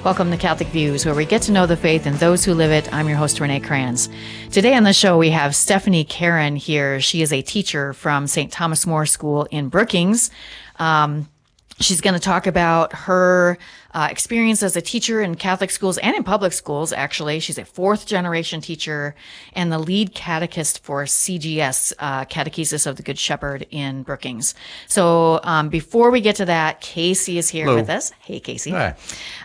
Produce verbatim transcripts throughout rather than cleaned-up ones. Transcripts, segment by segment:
Welcome to Catholic Views, where we get to know the faith and those who live it. I'm your host, Renee Kranz. Today on the show, we have Stephanie Karen here. She is a teacher from Saint Thomas More School in Brookings. Um, she's going to talk about her uh, experience as a teacher in Catholic schools and in public schools, actually. She's a fourth generation teacher and the lead catechist for C G S, uh, Catechesis of the Good Shepherd in Brookings. So um, before we get to that, Casey is here Hello. with us. Hey, Casey. Hi.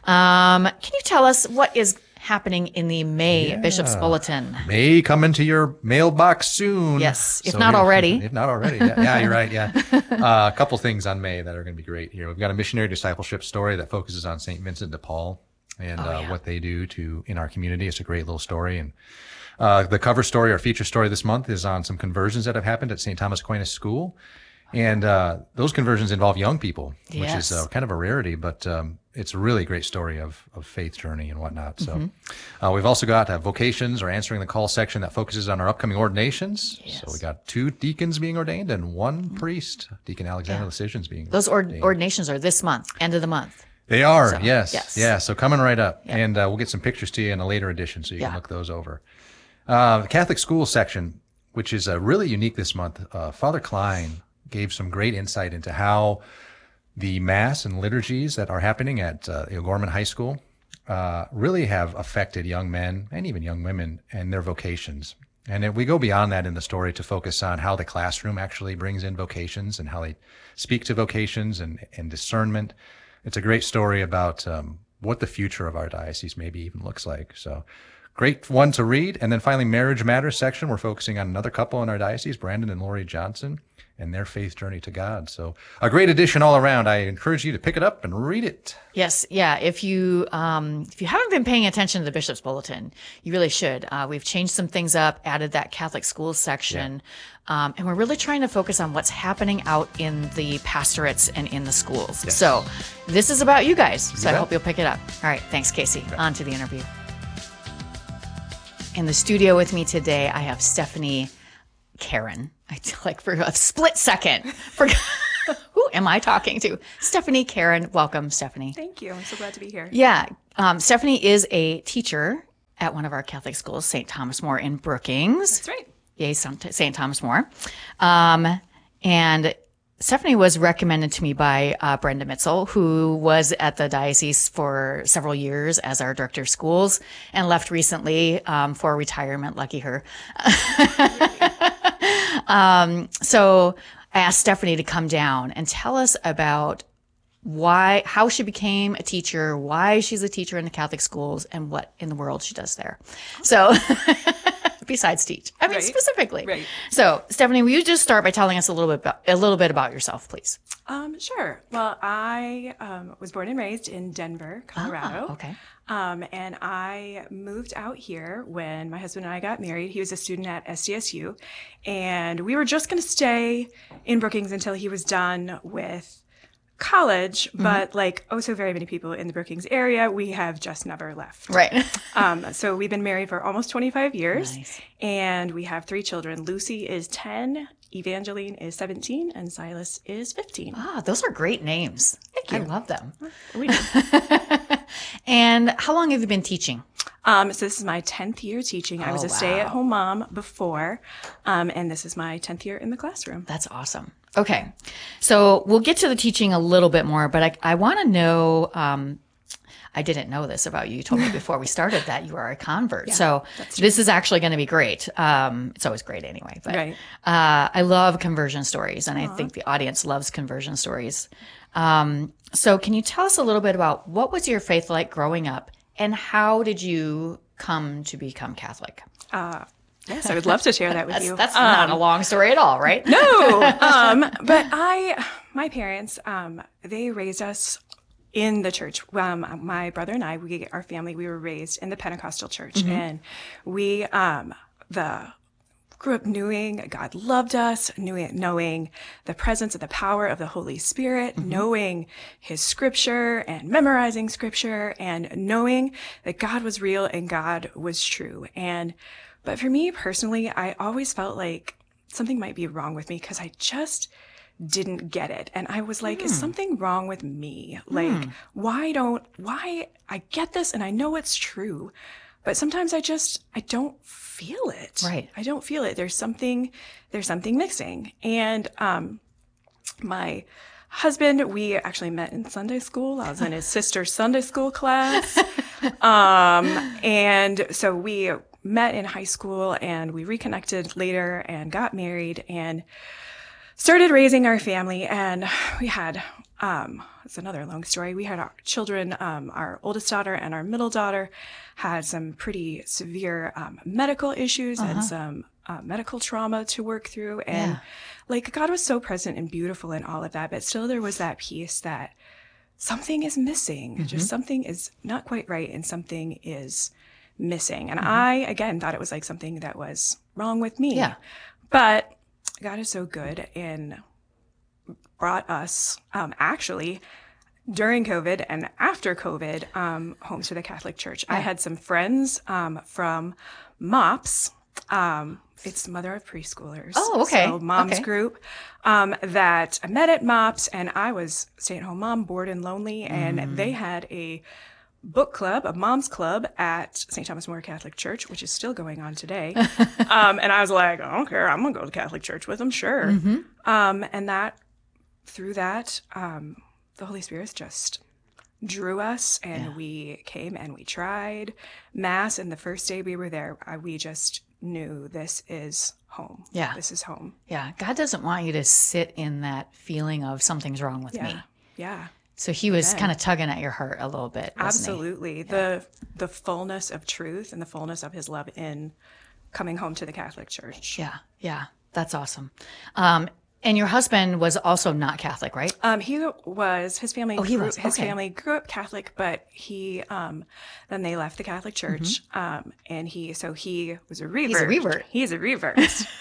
Um, can you tell us what is happening in the May Yeah. Bishop's Bulletin? May come into your mailbox soon. Yes, if So not here- already. If not already. Yeah, yeah you're right. Yeah. Uh, a couple things on May that are going to be great here. We've got a missionary discipleship story that focuses on Saint Vincent de Paul and Oh, uh, yeah. what they do to in our community. It's a great little story. And uh, the cover story, our feature story this month, is on some conversions that have happened at Saint Thomas Aquinas School. And uh, those conversions involve young people, which Yes. is uh, kind of a rarity, but um, it's a really great story of, of faith journey and whatnot. So Mm-hmm. uh, we've also got uh, vocations or answering the call section that focuses on our upcoming ordinations. Yes. So we got two deacons being ordained and one priest, Deacon Alexander Lecision's being Those ord- ordained. ordinations are this month, end of the month. They are, So, yes. yes. Yeah, so coming right up. And uh, we'll get some pictures to you in a later edition so you Yeah. can look those over. Uh, the Catholic school section, which is uh, really unique this month, uh, Father Klein gave some great insight into how the Mass and liturgies that are happening at uh, O'Gorman High School uh, really have affected young men and even young women and their vocations. And then we go beyond that in the story to focus on how the classroom actually brings in vocations and how they speak to vocations and, and discernment. It's a great story about um, what the future of our diocese maybe even looks like. So great one to read. And then finally, Marriage Matters section. We're focusing on another couple in our diocese, Brandon and Lori Johnson, and their faith journey to God. So a great edition all around. I encourage you to pick it up and read it. Yes, yeah. If you um, if you haven't been paying attention to the Bishop's Bulletin, you really should. Uh, we've changed some things up, added that Catholic schools section, um, and we're really trying to focus on what's happening out in the pastorates and in the schools. Yes. So this is about you guys. So I bet. hope you'll pick it up. All right, thanks, Casey. On to the interview. In the studio with me today, I have Stephanie Karen. I like for a split second forgot who am I talking to? Stephanie Karen. Welcome, Stephanie. Thank you. I'm so glad to be here. Yeah, um, Stephanie is a teacher at one of our Catholic schools, Saint Thomas More in Brookings. That's right. Yay, Saint Thomas More. Um, and Stephanie was recommended to me by uh, Brenda Mitzel, who was at the diocese for several years as our director of schools and left recently um, for retirement. Lucky her. um, so I asked Stephanie to come down and tell us about why, how she became a teacher, why she's a teacher in the Catholic schools, and what in the world she does there. So, besides teach, I mean Right. specifically. Right. So, Stephanie, will you just start by telling us a little bit about, a little bit about yourself, please? Um, sure. Well, I um, was born and raised in Denver, Colorado. Ah, okay. Um, and I moved out here when my husband and I got married. He was a student at S D S U, and we were just going to stay in Brookings until he was done with college. But like oh so very many people in the Brookings area, we have just never left. Right. Um, so we've been married for almost twenty-five years, Nice. and we have three children. Lucy is ten, Evangeline is seventeen, and Silas is fifteen. Ah, those are great names. Thank I you. love them. We do. And how long have you been teaching? Um, so this is my tenth year teaching. I was Oh, a stay-at-home mom before, um, and this is my tenth year in the classroom. That's awesome. Okay. So we'll get to the teaching a little bit more, but I, I want to know, um, I didn't know this about you. You told me before we started that you are a convert. so this is actually going to be great. Um, it's always great anyway, but, Right. uh, I love conversion stories, and I think the audience loves conversion stories. Um, so can you tell us a little bit about what was your faith like growing up, and how did you come to become Catholic? Yes, I would love to share that with That's, you. that's not a long story at all, right? No, um, but I, my parents, um, they raised us in the church. Um, my brother and I, we, our family, we were raised in the Pentecostal church, and we, um, the grew up knowing God loved us, knowing, knowing the presence and the power of the Holy Spirit, knowing His Scripture and memorizing Scripture, and knowing that God was real and God was true. And but for me personally, I always felt like something might be wrong with me because I just didn't get it. And I was like, mm. is something wrong with me? Like, mm. why don't, why I get this and I know it's true, but sometimes I just, I don't feel it. Right. I don't feel it. There's something, there's something missing. And, um, my husband, we actually met in Sunday school. I was in his sister's Sunday school class. um, and so we met in high school and we reconnected later and got married and started raising our family. And we had, um, it's another long story. We had our children, um, our oldest daughter and our middle daughter had some pretty severe, um, medical issues uh-huh. and some uh, medical trauma to work through. And yeah. like God was so present and beautiful in all of that, but still there was that piece that something is missing, mm-hmm. just something is not quite right and something is missing. And mm-hmm. I, again, thought it was like something that was wrong with me. Yeah. But God is so good and brought us, um, actually, during COVID and after COVID, um, home to the Catholic Church. Yeah. I had some friends um, from MOPS. Um, it's Mother of Preschoolers. Oh, okay. So mom's okay. group um, that I met at MOPS, and I was stay-at-home mom, bored and lonely, and mm. they had a book club, a mom's club at Saint Thomas More Catholic Church, which is still going on today. um, and I was like, I don't care. I'm going to go to Catholic Church with them, sure. Mm-hmm. Um, and that, through that, um, the Holy Spirit just drew us, and yeah. we came and we tried Mass. And the first day we were there, I, we just knew this is home. Yeah. This is home. Yeah. God doesn't want you to sit in that feeling of something's wrong with yeah. me. Yeah. So he was kind of tugging at your heart a little bit. Absolutely. Yeah. The the fullness of truth and the fullness of his love in coming home to the Catholic Church. Yeah. Yeah. That's awesome. Um, and your husband was also not Catholic, right? Um, he was, his family, oh, he grew, was. his okay. family grew up Catholic, but he, um, then they left the Catholic Church. Mm-hmm. Um, and he, so he was a revert. He's a revert. He's a revert.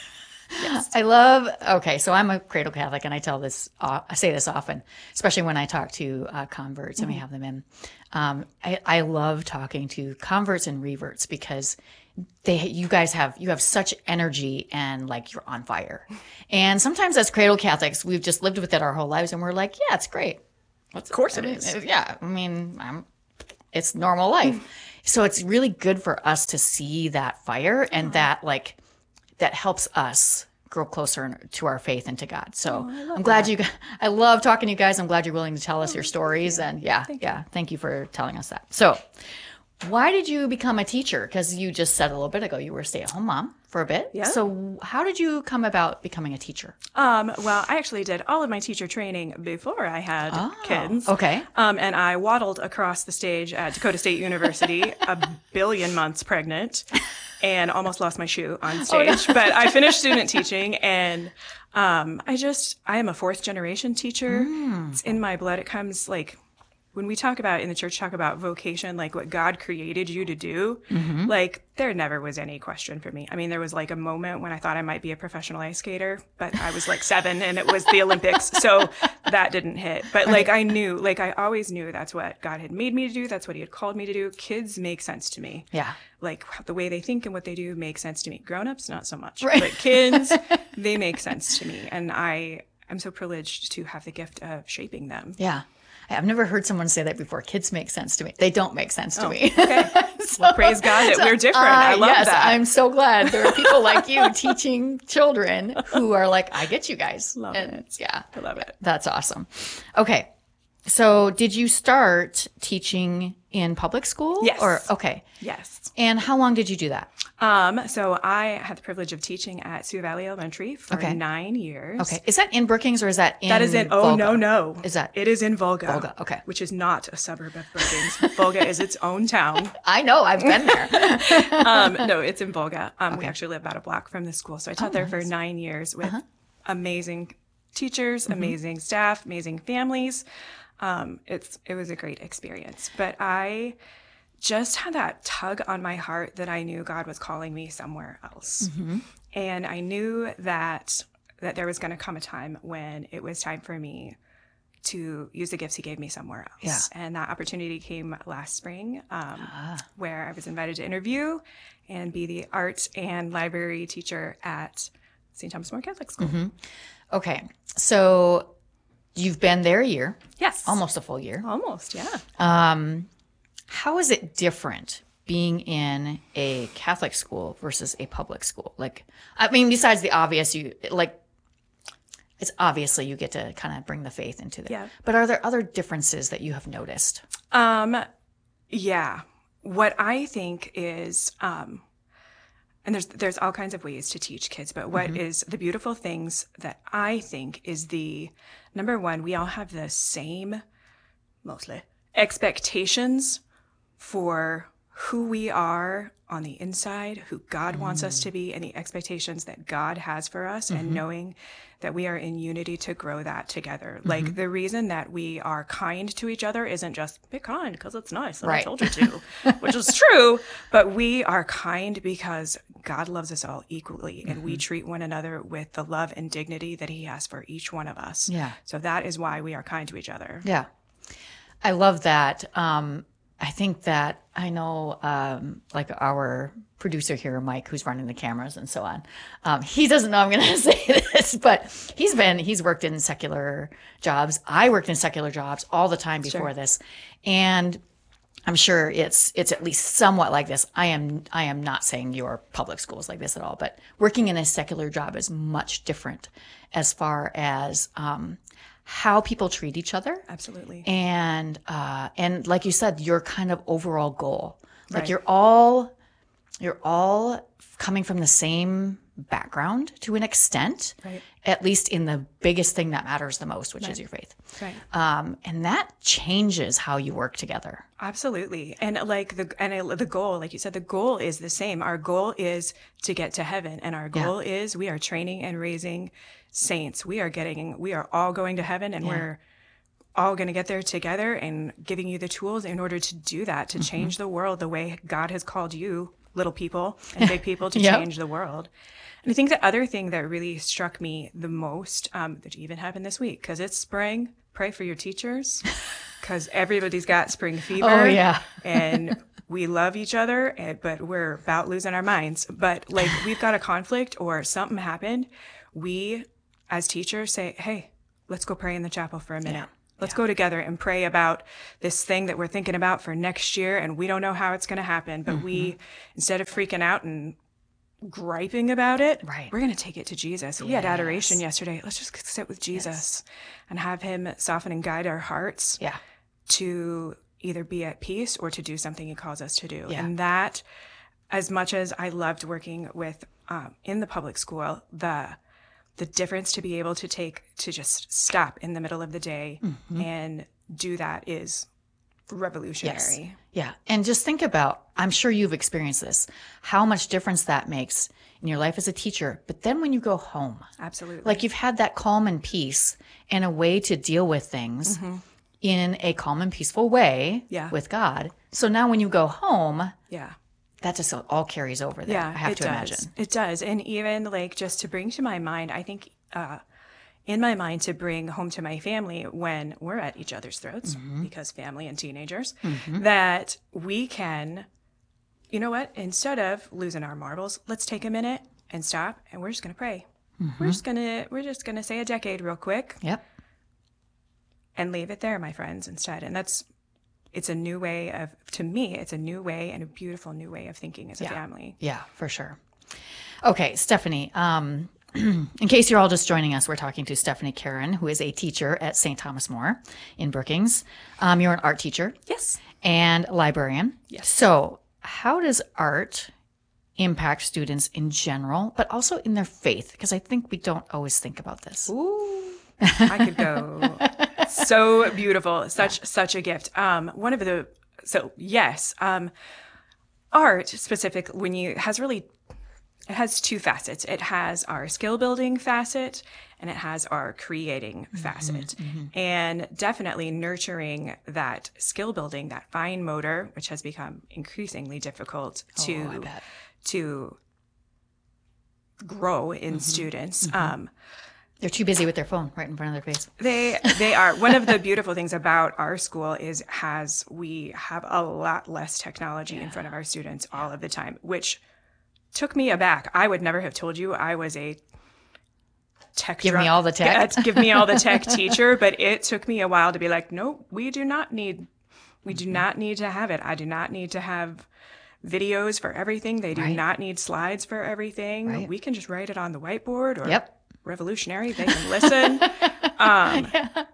Yes. I love, okay, so I'm a cradle Catholic, and I tell this, uh, I say this often, especially when I talk to uh, converts and mm-hmm. we have them in. Um, I, I love talking to converts and reverts because they, you guys have, you have such energy and like you're on fire. And sometimes as cradle Catholics, we've just lived with it our whole lives and we're like, yeah, it's great. What's, of course it I mean, is. Yeah. I mean, I'm, it's normal life. So it's really good for us to see that fire and oh. that like, that helps us grow closer to our faith and to God. So oh, I'm glad that. you, I love talking to you guys. I'm glad you're willing to tell us oh, your stories. You. And yeah, thank yeah. You. Thank you for telling us that. So why did you become a teacher? Because you just said a little bit ago, you were a stay-at-home mom for a bit. Yeah. So how did you come about becoming a teacher? Um, well, I actually did all of my teacher training before I had oh, kids. Okay. Um, and I waddled across the stage at Dakota State University, a billion months pregnant, and almost lost my shoe on stage. Oh, no. But I finished student teaching, and um, I just, I am a fourth generation teacher. Mm. It's in my blood. It comes like, when we talk about in the church, talk about vocation, like what God created you to do, mm-hmm. like there never was any question for me. I mean, there was like a moment when I thought I might be a professional ice skater, but I was like seven and it was the Olympics. So that didn't hit. But like I knew, like I always knew that's what God had made me to do. That's what he had called me to do. Kids make sense to me. Yeah. Like the way they think and what they do makes sense to me. Grown-ups, not so much. Right. But kids, they make sense to me. And I am so privileged to have the gift of shaping them. Yeah. I've never heard someone say that before. Kids make sense to me. They don't make sense to oh, me. Okay. so, well, praise God that so, we're different. Uh, I love yes, that. I'm so glad there are people like you teaching children who are like, I get you guys. Love and, it. Yeah. I love it. That's awesome. Okay. So did you start teaching in public school? Yes. Or okay. Yes. And how long did you do that? Um, so I had the privilege of teaching at Sioux Valley Elementary for okay. nine years. Okay. Is that in Brookings or is that in That is in, oh, Volga? no, no. Is that? It is in Volga. Volga, okay. Which is not a suburb of Brookings. Volga is its own town. I know. I've been there. um, no, it's in Volga. Um, okay. We actually live about a block from the school. So I taught oh, there nice. for nine years with uh-huh. amazing teachers, mm-hmm. amazing staff, amazing families. Um, it's, it was a great experience, but I just had that tug on my heart that I knew God was calling me somewhere else. Mm-hmm. And I knew that, that there was going to come a time when it was time for me to use the gifts he gave me somewhere else. Yeah. And that opportunity came last spring, um, ah. where I was invited to interview and be the arts and library teacher at Saint Thomas More Catholic School. Mm-hmm. Okay. So you've been there a year. Yes. Almost a full year. Almost, yeah. Um, how is it different being in a Catholic school versus a public school? Like, I mean, besides the obvious, you like, it's obviously you get to kind of bring the faith into it. Yeah. But are there other differences that you have noticed? Um, yeah. What I think is, um, and there's there's all kinds of ways to teach kids, but what mm-hmm. is the beautiful things that I think is the number one, we all have the same, mostly, expectations for who we are on the inside, who God mm. wants us to be, and the expectations that God has for us, mm-hmm. and knowing that we are in unity to grow that together. Mm-hmm. Like the reason that we are kind to each other isn't just be kind because it's nice and right. I told you to, which is true, but we are kind because God loves us all equally, mm-hmm. and we treat one another with the love and dignity that he has for each one of us. Yeah. So that is why we are kind to each other. Yeah. I love that. Um, I think that I know, um, like our producer here, Mike, who's running the cameras and so on. Um, he doesn't know I'm going to say this, but he's been, he's worked in secular jobs. I worked in secular jobs all the time before sure. this. And I'm sure it's, it's at least somewhat like this. I am, I am not saying your public school is like this at all, but working in a secular job is much different as far as, um, how people treat each other. Absolutely. And, uh, and like you said, your kind of overall goal, like right. you're all, you're all coming from the same background to an extent, right. at least in the biggest thing that matters the most, which right. is your faith. Right. Um, and that changes how you work together. Absolutely. And like the, and I, the goal, like you said, the goal is the same. Our goal is to get to heaven. And our goal yeah. is we are training and raising saints. We are getting, we are all going to heaven, and yeah. we're all going to get there together, and giving you the tools in order to do that, to mm-hmm. change the world the way God has called you, little people and big people, to yep. change the world. And I think the other thing that really struck me the most, um, that even happened this week, because it's spring, pray for your teachers, because everybody's got spring fever. Oh, yeah. And we love each other, but we're about losing our minds. But like we've got a conflict or something happened, we as teachers say, hey, let's go pray in the chapel for a minute. Yeah. Let's yeah. go together and pray about this thing that we're thinking about for next year, and we don't know how it's going to happen. But mm-hmm. we, instead of freaking out and griping about it, right. we're going to take it to Jesus. We yes. had adoration yesterday. Let's just sit with Jesus yes. and have him soften and guide our hearts yeah. to either be at peace or to do something he calls us to do. Yeah. And that, as much as I loved working with um, in the public school, the the difference to be able to take, to just stop in the middle of the day mm-hmm. and do that is revolutionary. Yes. Yeah. And just think about, I'm sure you've experienced this, how much difference that makes in your life as a teacher. But then when you go home, absolutely, like you've had that calm and peace and a way to deal with things mm-hmm. in a calm and peaceful way yeah. with God. So now when you go home, yeah. that just all carries over there. Yeah, I have it to does. imagine. It does. And even like just to bring to my mind, I think uh, in my mind to bring home to my family when we're at each other's throats, mm-hmm. because family and teenagers, mm-hmm. that we can, you know what, instead of losing our marbles, let's take a minute and stop, and we're just going to pray. Mm-hmm. We're just going to, we're just going to say a decade real quick. Yep. And leave it there, my friends, instead. And that's, it's a new way of, to me, it's a new way and a beautiful new way of thinking as yeah. a family. Yeah, for sure. Okay, Stephanie, um, in case you're all just joining us, we're talking to Stephanie Karen, who is a teacher at Saint Thomas More in Brookings. Um, you're an art teacher. Yes. And a librarian. Yes. So how does art impact students in general, but also in their faith? Because I think we don't always think about this. Ooh, I could go. So beautiful. Such, yeah. such a gift. Um, one of the, so yes, um, art specific when you has really, it has two facets. It has our skill building facet and it has our creating mm-hmm, facet. Mm-hmm. And definitely nurturing that skill building, that fine motor, which has become increasingly difficult to, oh, I bet. to grow in mm-hmm, students. Mm-hmm. Um, They're too busy with their phone right in front of their face. They they are. One of the beautiful things about our school is has we have a lot less technology yeah. in front of our students all of the time, which took me aback. I would never have told you I was a tech. Give me drunk- all the tech. Yeah, give me all the tech teacher. But it took me a while to be like, no, we do not need, we do not need to have it. I do not need to have videos for everything. They do Right. not need slides for everything. Right. We can just write it on the whiteboard or Yep. revolutionary. They can listen. um,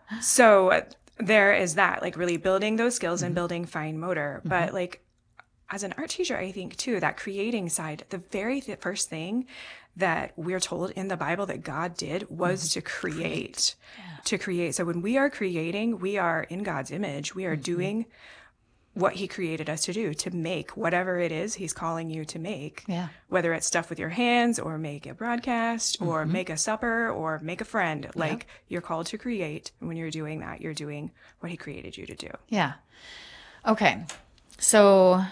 so there is that, like really building those skills mm-hmm. and building fine motor. Mm-hmm. But like as an art teacher, I think too, that creating side, the very th- first thing that we're told in the Bible that God did was mm-hmm. to create, create. Yeah. to create. So when we are creating, we are in God's image. We are mm-hmm. doing what he created us to do, to make whatever it is he's calling you to make, yeah. whether it's stuff with your hands or make a broadcast mm-hmm. or make a supper or make a friend, like yeah. you're called to create. And when you're doing that, you're doing what he created you to do. Yeah. Okay. So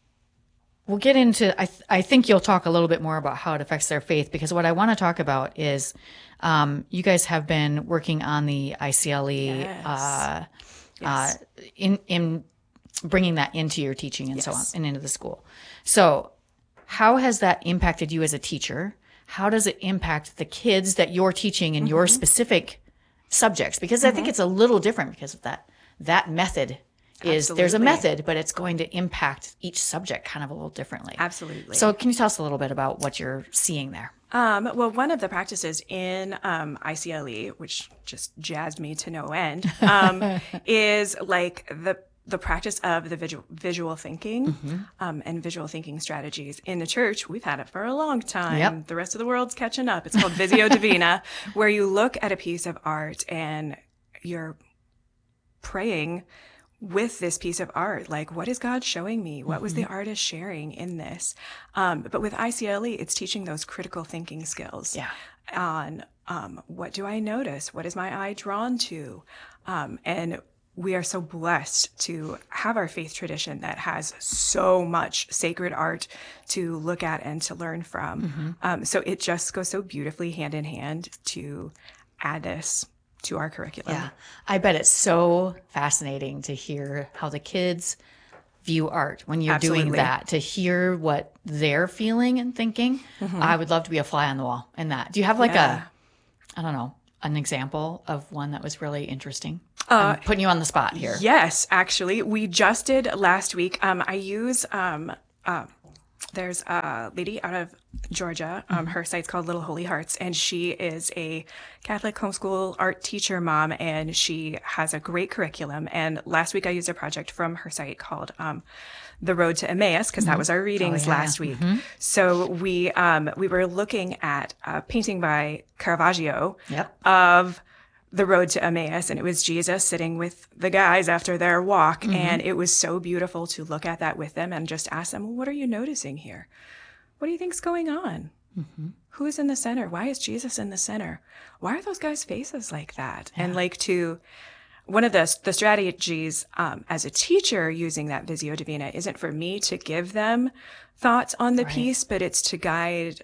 we'll get into, I, th- I think you'll talk a little bit more about how it affects their faith, because what I want to talk about is um, you guys have been working on the I C L E yes. uh, yes. uh, in, in, bringing that into your teaching and yes. so on and into the school. So how has that impacted you as a teacher? How does it impact the kids that you're teaching in mm-hmm. your specific subjects? Because mm-hmm. I think it's a little different because of that, that method is Absolutely. There's a method, but it's going to impact each subject kind of a little differently. Absolutely. So can you tell us a little bit about what you're seeing there? Um, well, one of the practices in um, I C L E, which just jazzed me to no end, um, is like the the practice of the visual, visual thinking mm-hmm. um, and visual thinking strategies. In the church, we've had it for a long time. Yep. The rest of the world's catching up. It's called Visio Divina, where you look at a piece of art and you're praying with this piece of art. Like, what is God showing me? What mm-hmm. was the artist sharing in this? Um, but with I C L E, it's teaching those critical thinking skills yeah. on um, what do I notice? What is my eye drawn to? Um, and we are so blessed to have our faith tradition that has so much sacred art to look at and to learn from. Mm-hmm. Um, so it just goes so beautifully hand in hand to add this to our curriculum. Yeah, I bet it's so fascinating to hear how the kids view art when you're Absolutely. doing that, to hear what they're feeling and thinking. Mm-hmm. I would love to be a fly on the wall in that. Do you have like yeah. a, I don't know, an example of one that was really interesting? Uh, I'm putting you on the spot here. Yes, actually. We just did last week. Um, I use, um, uh, there's a lady out of Georgia. Um, mm-hmm. Her site's called Little Holy Hearts, and she is a Catholic homeschool art teacher mom, and she has a great curriculum. And last week I used a project from her site called um, The Road to Emmaus, because mm-hmm. that was our readings oh, yeah. last week. Mm-hmm. So we um, we were looking at a painting by Caravaggio yep. of The Road to Emmaus, and it was Jesus sitting with the guys after their walk. Mm-hmm. And it was so beautiful to look at that with them and just ask them, well, what are you noticing here? What do you think's going on? Mm-hmm. Who's in the center? Why is Jesus in the center? Why are those guys' faces like that? Yeah. And like to, one of the, the strategies um, as a teacher using that Visio Divina isn't for me to give them thoughts on the right. piece, but it's to guide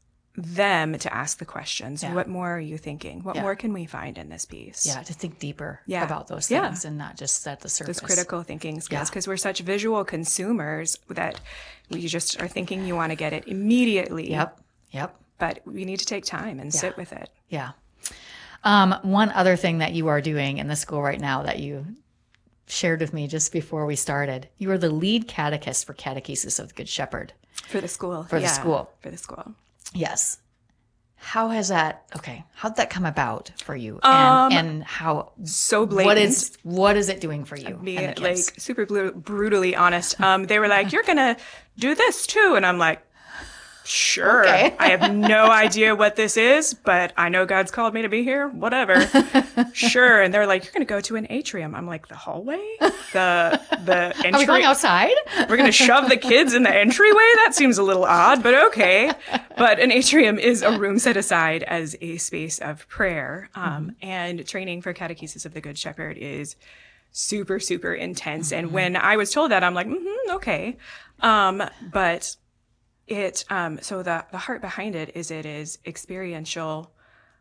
them to ask the questions. Yeah. What more are you thinking? What yeah. more can we find in this piece? Yeah, to think deeper yeah. about those yeah. things and not just at the surface. Those critical thinking skills, because yeah. we're such visual consumers that we just are thinking you want to get it immediately. Yep, yep. But we need to take time and yeah. sit with it. Yeah. Um, one other thing that you are doing in the school right now that you shared with me just before we started, you are the lead catechist for Catechesis of the Good Shepherd. For the school. For yeah, the school. For the school. Yes. How has that, okay, how'd that come about for you? Um, and, and how, so blatant. What is, what is it doing for you? Be and the like kids? super blu- brutally honest. Um, they were like, you're going to do this too. And I'm like, sure. Okay. I have no idea what this is, but I know God's called me to be here. Whatever. Sure. And they're like, you're going to go to an atrium. I'm like, the hallway? The the entry? Are we going outside? We're going to shove the kids in the entryway? That seems a little odd, but okay. But an atrium is a room set aside as a space of prayer. Um, mm-hmm. And training for Catechesis of the Good Shepherd is super, super intense. Mm-hmm. And when I was told that, I'm like, mm-hmm, okay. Um, but It, um, so the, the heart behind it is it is experiential,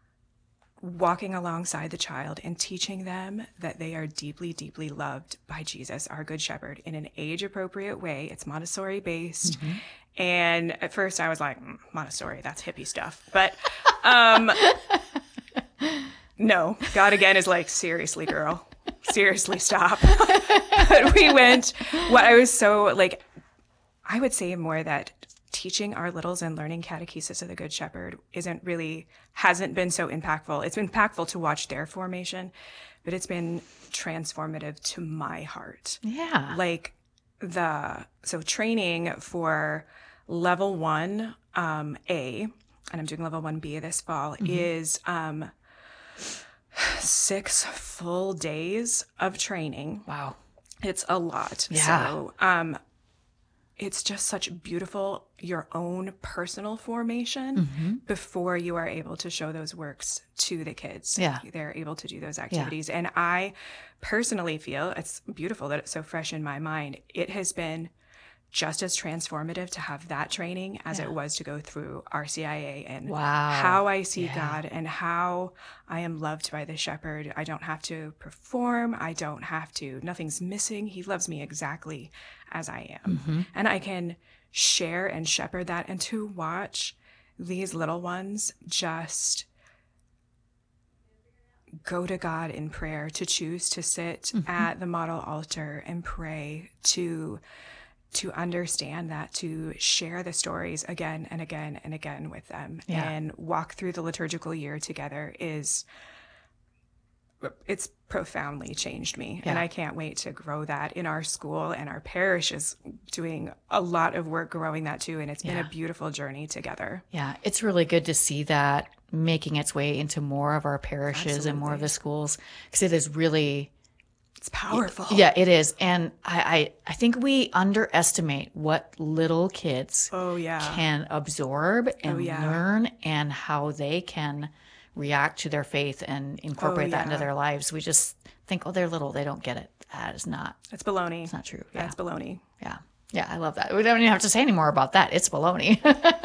walking alongside the child and teaching them that they are deeply, deeply loved by Jesus, our Good Shepherd, in an age-appropriate way. It's Montessori based. Mm-hmm. And at first I was like, mm, Montessori, that's hippie stuff. But, um, no, God again is like, seriously, girl, seriously, stop. But we went, what I was so like, I would say more that teaching our littles and learning catechesis of the Good Shepherd isn't really, hasn't been so impactful. It's been impactful to watch their formation, but it's been transformative to my heart. Yeah. Like the, so training for level one um, A, and I'm doing level one B this fall, mm-hmm. is um, six full days of training. Wow. It's a lot. Yeah. So um, it's just such beautiful, your own personal formation mm-hmm. before you are able to show those works to the kids. Yeah. They're able to do those activities. Yeah. And I personally feel, it's beautiful that it's so fresh in my mind. It has been just as transformative to have that training as yeah. it was to go through R C I A and wow. how I see yeah. God and how I am loved by the shepherd. I don't have to perform. I don't have to, nothing's missing. He loves me exactly as I am. Mm-hmm. And I can share and shepherd that, and to watch these little ones just go to God in prayer, to choose to sit mm-hmm. at the model altar and pray, to to understand that, to share the stories again and again and again with them yeah. and walk through the liturgical year together is, it's profoundly changed me. Yeah. And I can't wait to grow that in our school, and our parish is doing a lot of work growing that too. And it's been yeah. a beautiful journey together. Yeah. It's really good to see that making its way into more of our parishes Absolutely. And more of the schools, because it is really, it's powerful. Yeah, it is. And I, I, I think we underestimate what little kids oh, yeah. can absorb and oh, yeah. learn, and how they can react to their faith and incorporate oh, that yeah. into their lives. We just think, oh, they're little, they don't get it. That is not. It's baloney. It's not true. Yeah, yeah. it's baloney. Yeah. Yeah, I love that. We don't even have to say any more about that. It's baloney.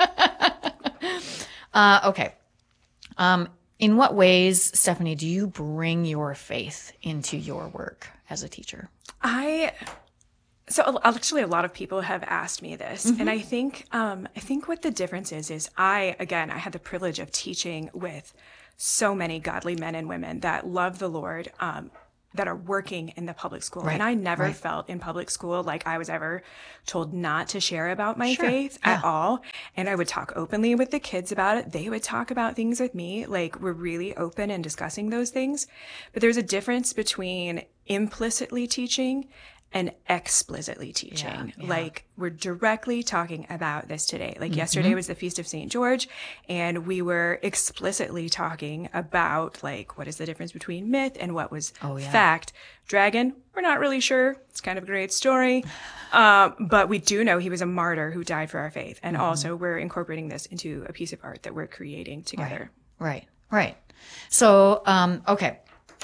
uh, okay. Um, In what ways, Stephanie, do you bring your faith into your work as a teacher? I, so actually a lot of people have asked me this, mm-hmm. and I think, um, I think what the difference is, is I, again, I had the privilege of teaching with so many godly men and women that love the Lord, um, that are working in the public school. Right. And I never right. felt in public school like I was ever told not to share about my sure. faith yeah. at all. And I would talk openly with the kids about it. They would talk about things with me. Like, we're really open and discussing those things. But there's a difference between implicitly teaching and explicitly teaching. Yeah, yeah. Like, we're directly talking about this today. Like mm-hmm. yesterday was the Feast of Saint George, and we were explicitly talking about, like, what is the difference between myth and what was oh, yeah. fact. Dragon, we're not really sure. It's kind of a great story. Um, but we do know he was a martyr who died for our faith. And mm-hmm. also we're incorporating this into a piece of art that we're creating together. Right, right, right. So, um, okay.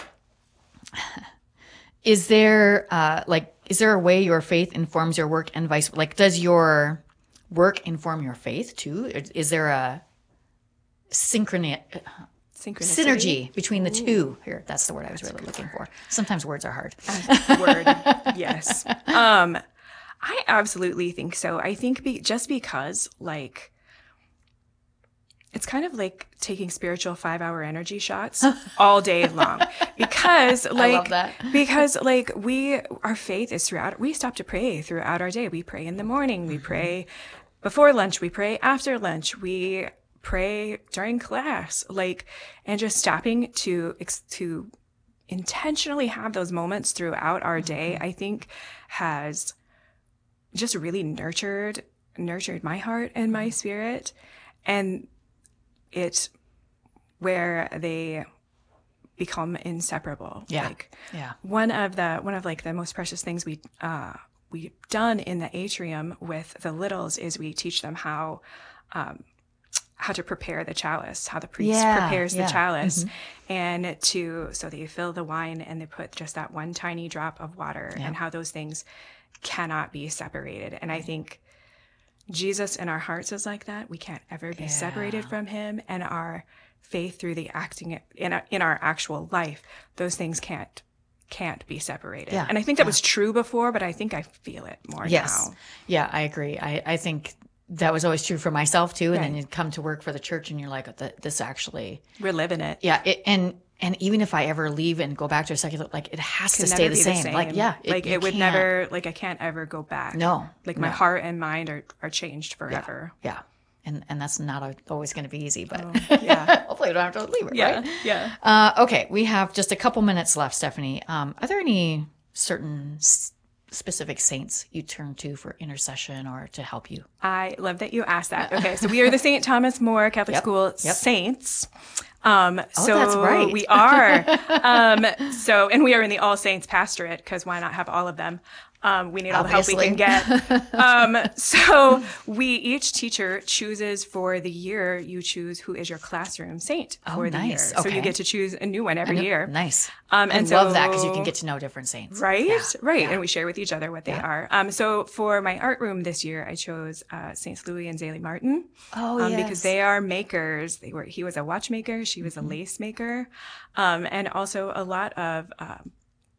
Is there, uh, like, is there a way your faith informs your work and vice? Like, does your work inform your faith too? Is there a synchrony, synergy between the Ooh. two? Here, that's the word I was that's really looking word. for. Sometimes words are hard. Word, yes. Um, I absolutely think so. I think be, just because, like, it's kind of like taking spiritual five-hour energy shots all day long, because like, I love that. because like we, our faith is throughout. We stop to pray throughout our day. We pray in the morning. We pray before lunch. We pray after lunch. We pray during class. Like, and just stopping to to intentionally have those moments throughout our day, I think, has just really nurtured nurtured my heart and my spirit, and it's where they become inseparable. Yeah. Like yeah. one of the, one of like the most precious things we, uh, we've done in the atrium with the littles is we teach them how, um, how to prepare the chalice, how the priest yeah, prepares yeah. the chalice mm-hmm. and to, so they fill the wine and they put just that one tiny drop of water yeah. and how those things cannot be separated. And I think Jesus in our hearts is like that. We can't ever be yeah. separated from him, and our faith through the acting in our, in our actual life, those things can't can't be separated. Yeah. And I think that yeah. was true before, but I think I feel it more yes. now. Yeah, I agree. I, I think that was always true for myself too. And right. then you'd come to work for the church and you're like, this actually, we're living it. Yeah. It, and And even if I ever leave and go back to a secular, like it has to stay the the same. same. Like, yeah. Like it, would can't. never, like I can't ever go back. No. Like my no. heart and mind are, are changed forever. Yeah. yeah. And and that's not a, always going to be easy, but Oh, yeah. hopefully you don't have to leave it, Yeah. right? Yeah. Uh, okay. We have just a couple minutes left, Stephanie. Um, are there any certain s- specific saints you turn to for intercession or to help you? I love that you asked that. Okay. So we are the Saint Thomas More Catholic Yep. School Yep. Saints. Um, Oh, so that's right. we are. Um, so, and we are in the All Saints pastorate because why not have all of them? Um, we need all Obviously. the help we can get. um, so we, each teacher chooses for the year, you choose who is your classroom saint Oh, for the nice. year. So Okay. you get to choose a new one every year. Nice. Um, I and love so- that because you can get to know different saints. Right, Yeah. right. Yeah. And we share with each other what they are. Um, so for my art room this year, I chose uh, Saints Louis and Zélie Martin. Oh, um, yes. Because they are makers. They were. He was a watchmaker. She was Mm-hmm. a lace maker, um, and also a lot of um,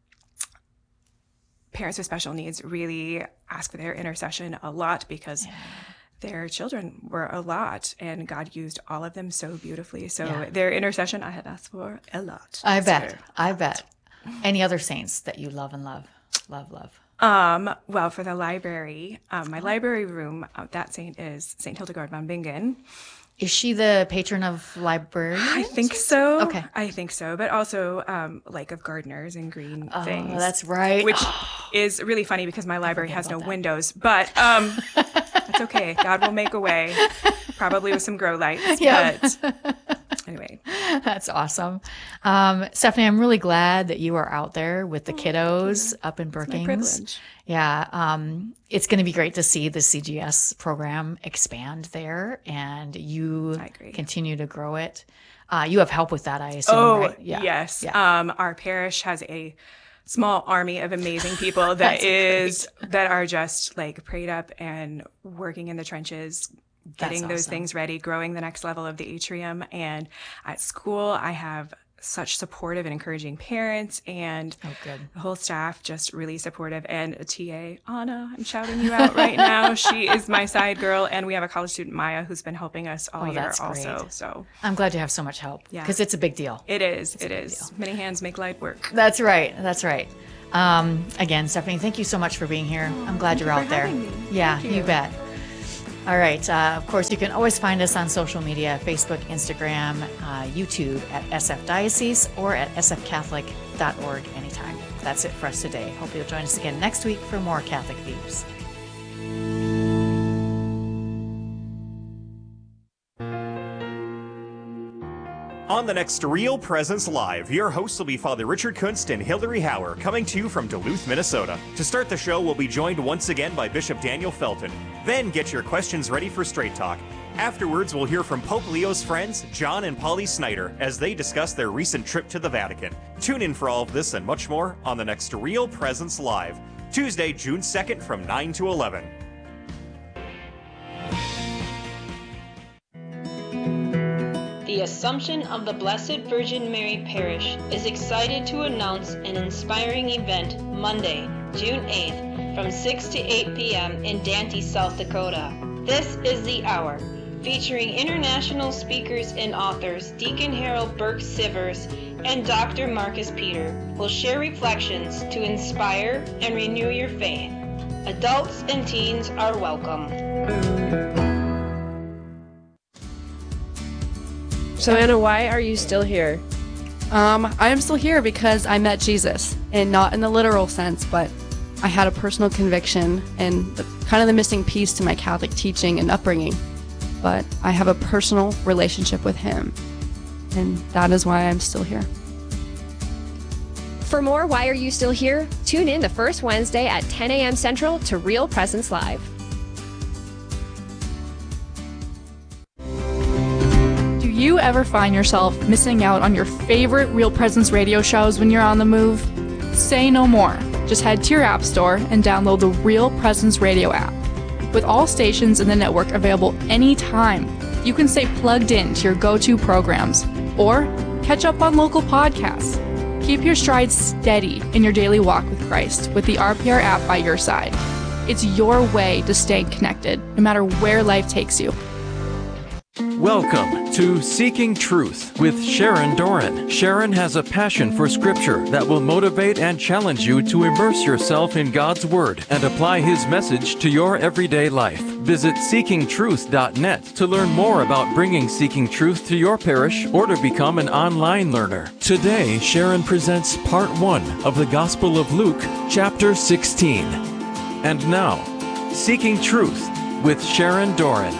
parents with special needs really ask for their intercession a lot because. Yeah. Their children were a lot, and God used all of them so beautifully. So Yeah. their intercession, I had asked for a lot. I So, bet. I bet. Any other saints that you love and love? Love, love. Um, well, for the library, um, my library room, uh, that saint is Saint Hildegard von Bingen. Is she the patron of libraries? I think so. Okay. I think so. But also, um, like of gardeners and green Oh, things. that's right. Which is really funny because my library has no about that. windows, but, um, that's okay. God will make a way, probably with some grow lights. Yeah. But anyway. That's awesome. Um, Stephanie, I'm really glad that you are out there with the kiddos up in Brookings. my privilege. Yeah. Um, it's going to be great to see the C G S program expand there and you I agree. continue to grow it. Uh, you have help with that, I assume, Oh, right? Yeah. yes. Yeah. Um, our parish has a small army of amazing people that That's is that are just like prayed up and working in the trenches, getting That's those awesome. things ready, growing the next level of the atrium. And at school, I have such supportive and encouraging parents, and Oh, good. the whole staff just really supportive. And a T A, Anna, I'm shouting you out right now. She is my side girl, and we have a college student, Maya, who's been helping us all Oh, year that's also. great. So I'm glad you have so much help Yeah. because it's a big deal. it is, it is. Many hands make light work. That's right. That's right. Um, again, Stephanie, thank you so much for being here. I'm glad you're you out for there. having me. Yeah, Thank you. you. bet. All right. Uh, of course, you can always find us on social media, Facebook, Instagram, uh, YouTube at S F Diocese or at s f catholic dot org anytime. That's it for us today. Hope you'll join us again next week for more Catholic Views. On the next Real Presence Live, your hosts will be Father Richard Kunst and Hilary Hauer, coming to you from Duluth, Minnesota. To start the show, we'll be joined once again by Bishop Daniel Felton. Then get your questions ready for Straight Talk. Afterwards, we'll hear from Pope Leo's friends, John and Polly Snyder, as they discuss their recent trip to the Vatican. Tune in for all of this and much more on the next Real Presence Live, Tuesday, June second from nine to eleven. The Assumption of the Blessed Virgin Mary Parish is excited to announce an inspiring event Monday, June eighth from six to eight p.m. in Dante, South Dakota. This is the Hour, featuring international speakers and authors Deacon Harold Burke Sivers and Doctor Marcus Peter will share reflections to inspire and renew your faith. Adults and teens are welcome. So Anna, why are you still here? Um, I am still here because I met Jesus, and not in the literal sense, but I had a personal conviction and the, kind of the missing piece to my Catholic teaching and upbringing. But I have a personal relationship with him, and that is why I'm still here. For more Why Are You Still Here? Tune in the first Wednesday at ten a.m. Central to Real Presence Live. Do you ever find yourself missing out on your favorite Real Presence radio shows when you're on the move? Say no more. Just head to your app store and download the Real Presence radio app. With all stations in the network available anytime, you can stay plugged in to your go-to programs or catch up on local podcasts. Keep your stride steady in your daily walk with Christ with the R P R app by your side. It's your way to stay connected, no matter where life takes you. Welcome to Seeking Truth with Sharon Doran. Sharon has a passion for Scripture that will motivate and challenge you to immerse yourself in God's Word and apply His message to your everyday life. Visit seeking truth dot net to learn more about bringing Seeking Truth to your parish or to become an online learner. Today, Sharon presents part one of the Gospel of Luke, chapter sixteen. And now, Seeking Truth with Sharon Doran.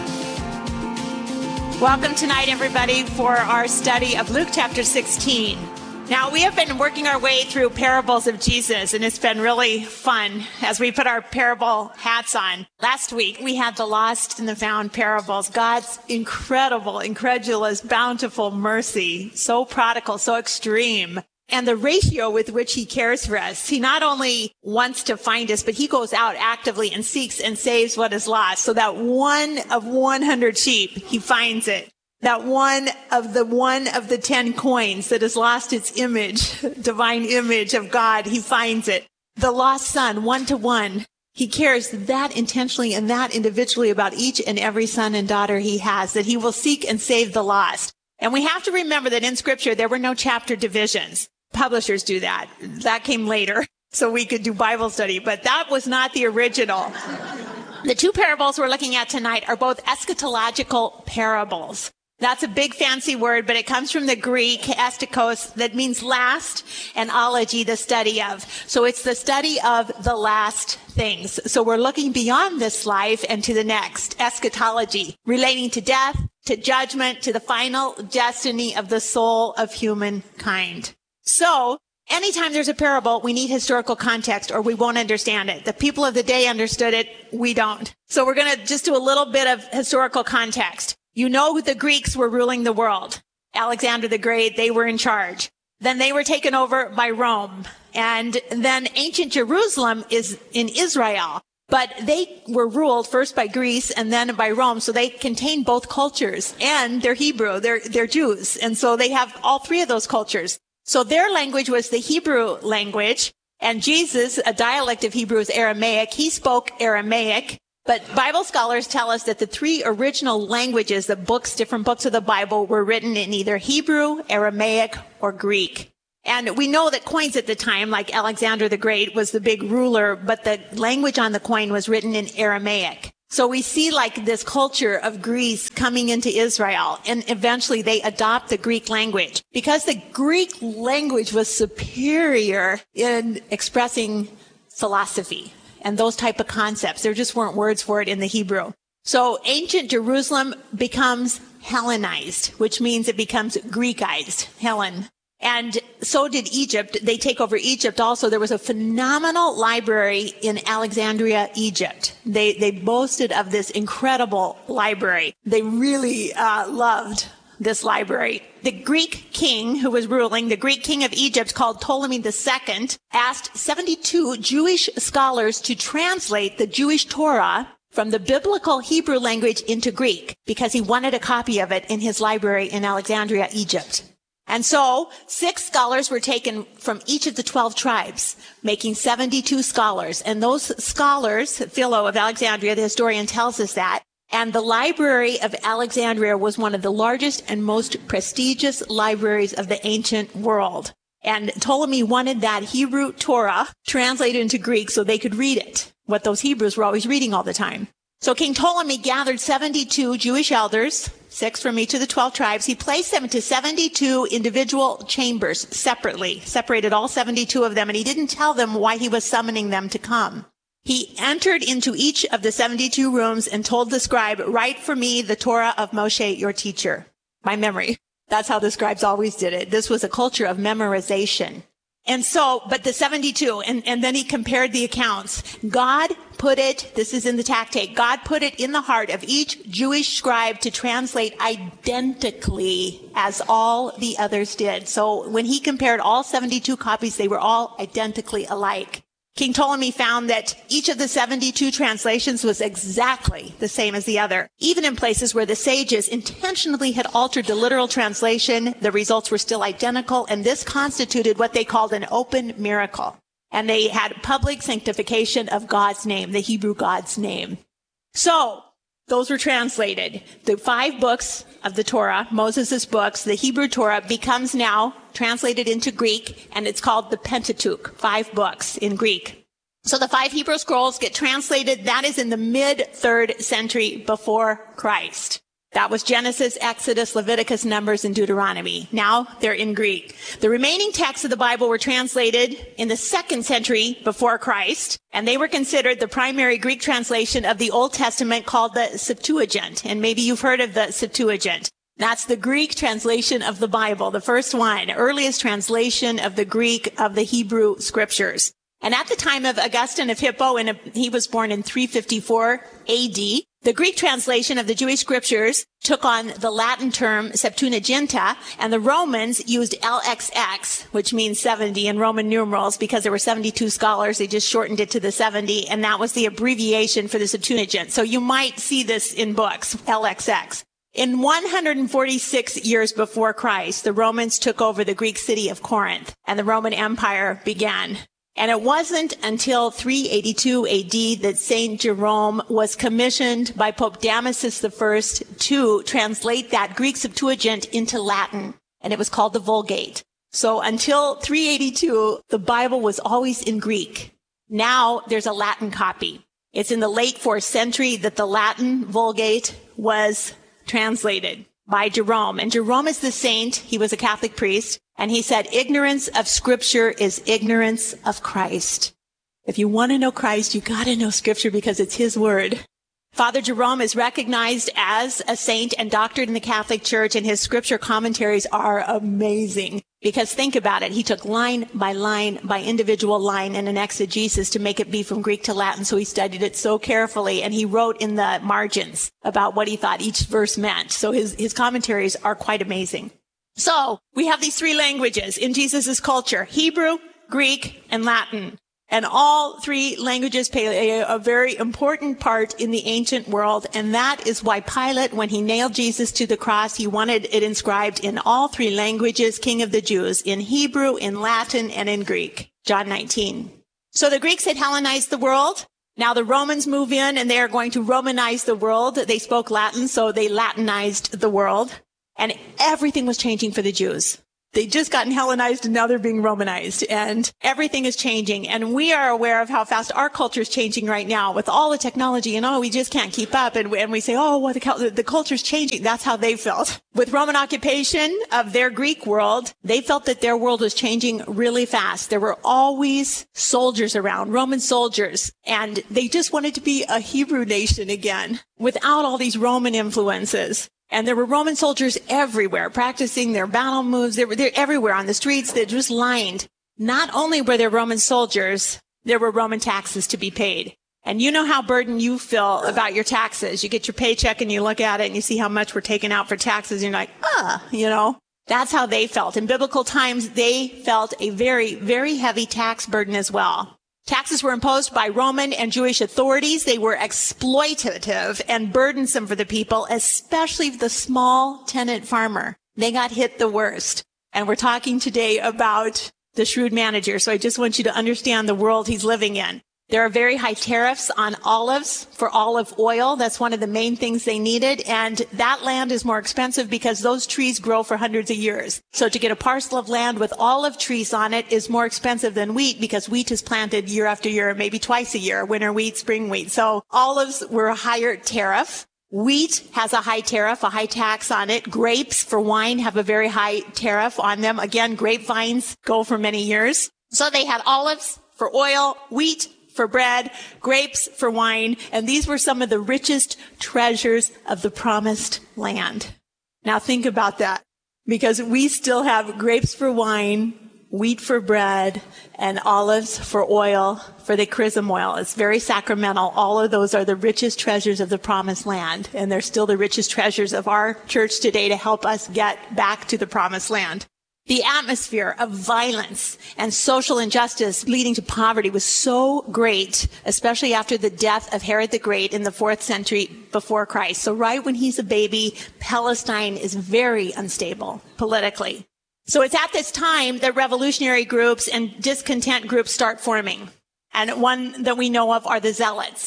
Welcome tonight, everybody, for our study of Luke chapter sixteen. Now, we have been working our way through parables of Jesus, and it's been really fun as we put our parable hats on. Last week, we had the lost and the found parables, God's incredible, incredulous, bountiful mercy, so prodigal, so extreme, and the ratio with which He cares for us. He not only wants to find us, but He goes out actively and seeks and saves what is lost. So that one of one hundred sheep, He finds it. That one of the one of the ten coins that has lost its image, divine image of God, He finds it. The lost son, one to one. He cares that intentionally and that individually about each and every son and daughter He has, that He will seek and save the lost. And we have to remember that in Scripture, there were no chapter divisions. Publishers do that. That came later, so we could do Bible study, but that was not the original. The two parables we're looking at tonight are both eschatological parables. That's a big fancy word, but it comes from the Greek, estikos, that means last, and ology, the study of. So it's the study of the last things. So we're looking beyond this life and to the next, eschatology, relating to death, to judgment, to the final destiny of the soul of humankind. So anytime there's a parable, we need historical context or we won't understand it. The people of the day understood it. We don't. So we're going to just do a little bit of historical context. You know the Greeks were ruling the world. Alexander the Great, they were in charge. Then they were taken over by Rome. And then ancient Jerusalem is in Israel. But they were ruled first by Greece and then by Rome. So they contain both cultures. And they're Hebrew, they're, they're Jews. And so they have all three of those cultures. So their language was the Hebrew language. And Jesus, a dialect of Hebrew, is Aramaic. He spoke Aramaic. But Bible scholars tell us that the three original languages, the books, different books of the Bible, were written in either Hebrew, Aramaic, or Greek. And we know that coins at the time, like Alexander the Great, was the big ruler, but the language on the coin was written in Aramaic. So we see like this culture of Greece coming into Israel, and eventually they adopt the Greek language. Because the Greek language was superior in expressing philosophy and those type of concepts. There just weren't words for it in the Hebrew. So ancient Jerusalem becomes Hellenized, which means it becomes Greekized, Helen. And so did Egypt. They take over Egypt also. There was a phenomenal library in Alexandria, Egypt. They, they boasted of this incredible library. They really uh, loved this library. The Greek king who was ruling, the Greek king of Egypt called Ptolemy the Second, asked seventy-two Jewish scholars to translate the Jewish Torah from the biblical Hebrew language into Greek because he wanted a copy of it in his library in Alexandria, Egypt. And so six scholars were taken from each of the twelve tribes, making seventy-two scholars. And those scholars, Philo of Alexandria, the historian, tells us that. And the Library of Alexandria was one of the largest and most prestigious libraries of the ancient world. And Ptolemy wanted that Hebrew Torah translated into Greek so they could read it, what those Hebrews were always reading all the time. So King Ptolemy gathered seventy-two Jewish elders, six from each of the twelve tribes. He placed them into seventy-two individual chambers separately, separated all seventy-two of them, and he didn't tell them why he was summoning them to come. He entered into each of the seventy-two rooms and told the scribe, "Write for me the Torah of Moshe, your teacher." By memory. That's how the scribes always did it. This was a culture of memorization. And so, but the seventy-two, and, and then he compared the accounts. God put it, this is in the tactate, God put it in the heart of each Jewish scribe to translate identically as all the others did. So when he compared all seventy-two copies, they were all identically alike. King Ptolemy found that each of the seventy-two translations was exactly the same as the other. Even in places where the sages intentionally had altered the literal translation, the results were still identical, and this constituted what they called an open miracle. And they had public sanctification of God's name, the Hebrew God's name. So, those were translated. The five books of the Torah, Moses' books, the Hebrew Torah, becomes now translated into Greek, and it's called the Pentateuch, five books in Greek. So the five Hebrew scrolls get translated. That is in the mid-third century before Christ. That was Genesis, Exodus, Leviticus, Numbers, and Deuteronomy. Now they're in Greek. The remaining texts of the Bible were translated in the second century before Christ, and they were considered the primary Greek translation of the Old Testament called the Septuagint. And maybe you've heard of the Septuagint. That's the Greek translation of the Bible, the first one, earliest translation of the Greek of the Hebrew scriptures. And at the time of Augustine of Hippo, and he was born in three fifty-four A D, the Greek translation of the Jewish scriptures took on the Latin term Septuaginta, and the Romans used L X X, which means seventy in Roman numerals, because there were seventy-two scholars. They just shortened it to the seventy, and that was the abbreviation for the Septuagint. So you might see this in books, L X X. In one hundred forty-six years before Christ, the Romans took over the Greek city of Corinth, and the Roman Empire began. And it wasn't until three eighty-two A D that Saint Jerome was commissioned by Pope Damasus the First to translate that Greek Septuagint into Latin, and it was called the Vulgate. So until three eighty-two, the Bible was always in Greek. Now there's a Latin copy. It's in the late fourth century that the Latin Vulgate was translated by Jerome. And Jerome is the saint. He was a Catholic priest. And he said, ignorance of Scripture is ignorance of Christ. If you want to know Christ, you got to know Scripture because it's his word. Father Jerome is recognized as a saint and doctored in the Catholic Church, and his Scripture commentaries are amazing. Because think about it. He took line by line by individual line and an exegesis to make it be from Greek to Latin. So he studied it so carefully, and he wrote in the margins about what he thought each verse meant. So his, his commentaries are quite amazing. So we have these three languages in Jesus' culture: Hebrew, Greek, and Latin. And all three languages play a, a very important part in the ancient world. And that is why Pilate, when he nailed Jesus to the cross, he wanted it inscribed in all three languages, King of the Jews, in Hebrew, in Latin, and in Greek. John nineteen. So the Greeks had Hellenized the world. Now the Romans move in and they are going to Romanize the world. They spoke Latin, so they Latinized the world. And everything was changing for the Jews. They just gotten Hellenized and now they're being Romanized, and everything is changing. And we are aware of how fast our culture is changing right now with all the technology, and oh, we just can't keep up. And, and we say, oh, well, the, the culture is changing. That's how they felt. With Roman occupation of their Greek world, they felt that their world was changing really fast. There were always soldiers around, Roman soldiers, and they just wanted to be a Hebrew nation again without all these Roman influences. And there were Roman soldiers everywhere practicing their battle moves. They were they're everywhere on the streets. They're just lined. Not only were there Roman soldiers, there were Roman taxes to be paid. And you know how burdened you feel about your taxes. You get your paycheck and you look at it and you see how much we're taking out for taxes. And you're like, ah, you know, that's how they felt. In biblical times, they felt a very, very heavy tax burden as well. Taxes were imposed by Roman and Jewish authorities. They were exploitative and burdensome for the people, especially the small tenant farmer. They got hit the worst. And we're talking today about the shrewd manager. So I just want you to understand the world he's living in. There are very high tariffs on olives for olive oil. That's one of the main things they needed. And that land is more expensive because those trees grow for hundreds of years. So to get a parcel of land with olive trees on it is more expensive than wheat, because wheat is planted year after year, maybe twice a year, winter wheat, spring wheat. So olives were a higher tariff. Wheat has a high tariff, a high tax on it. Grapes for wine have a very high tariff on them. Again, grapevines go for many years. So they had olives for oil, wheat for bread, grapes for wine, and these were some of the richest treasures of the promised land. Now think about that, because we still have grapes for wine, wheat for bread, and olives for oil, for the chrism oil. It's very sacramental. All of those are the richest treasures of the promised land, and they're still the richest treasures of our church today to help us get back to the promised land. The atmosphere of violence and social injustice leading to poverty was so great, especially after the death of Herod the Great in the fourth century before Christ. So right when he's a baby, Palestine is very unstable politically. So it's at this time that revolutionary groups and discontent groups start forming. And one that we know of are the Zealots.